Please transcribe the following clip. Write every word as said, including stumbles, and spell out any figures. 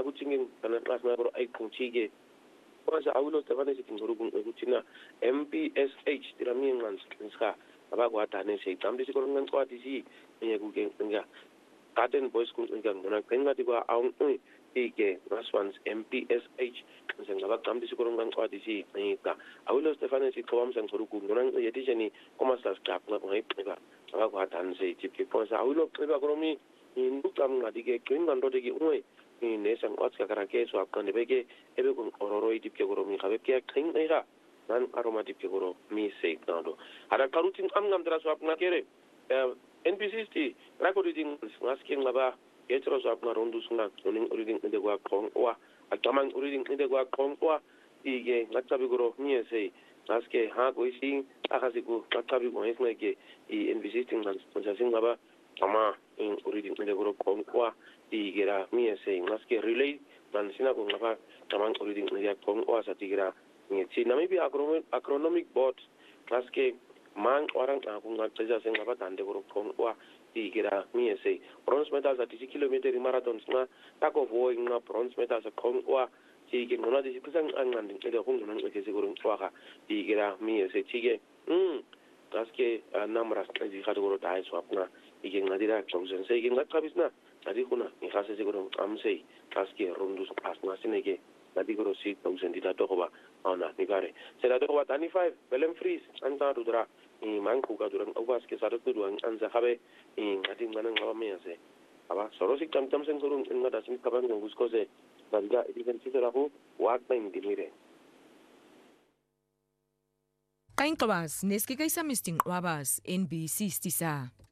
kuthingin kana class na bro ay kunchige kwasa awulo tabane sitingurukun ukuthina M P S H tirami ngans nska abakwata ne sei tamdi sikolo ngankwati si ngekuke nga Garden Boys School ngana ngati kwa aung ike naswans M P S H ngaba tamdi sikolo ngankwati si ngika awulo Stefane sikhawam sangurukun ngona yetisheni commercial staff ngayiphika abakwata ne sei tipke kwasa awulo xiba koromi indukam ngadike kwingandoteki umwe nesang watska karake so akande beke ebe kun ororo itipke koromi khabe ke khin ngira nan aromatic koro mi sei tando ada karutin am ngam dra so apna kere N P C sti recording ngasking ngaba etro so apna rondu sunga oning reading inde kwa kong wa akaman reading inde kwa kong wa ige ngatsabi koro mi sei ngaske ha ko isi akasiku ngatsabi ko esneke I N P C sti ngasing ngaba ama in reading inde koro kong wa tigera mi ese ngaske relay dan sina ko ngapa tamang reading inde kong wa sa tigera ni si Namibia Agronomic Board ngaske mang orang aku ngatsa senga ba dande ko kong wa tigera mi ese bronze medal sa thirty kilometer marathon nga tako vo nga bronze medal sa kong wa tige ngona di kusang angan inde ko ngona ngeke sigurung wa tigera mi ese tige mm ngaske namras di khadoro dai swapna ige ngadira thousand sei ige ngatkabisna tadi kuna ngase siguro amsei kaske rondus asna sinege tadi goro six thousand dita to ba ona nigare sera to ba twenty-five belem freeze anta dudra I manku ka duran awas ke sara tu duan anza habe I ngati ngana ngaba mese aba sorosi tam tam sen gurun ngada sin kaban ngusko se dalga edigen sisera ho wat na indimire Kain kabas neski kaisa misting wabas N B C stisa